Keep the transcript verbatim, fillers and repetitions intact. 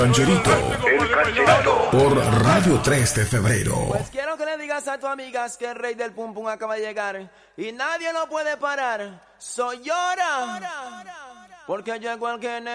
Rancherito. El Cancherito. Por Radio tres de Febrero. Pues quiero que le digas a tus amigas que el rey del pum pum acaba de llegar y nadie lo puede parar. Soy llora, porque llegó el que